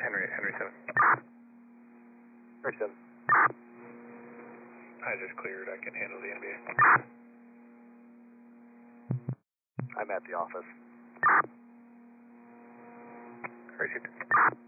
Henry 7. Henry 7. I just cleared. I can handle the NBA. I'm at the office. Henry 6.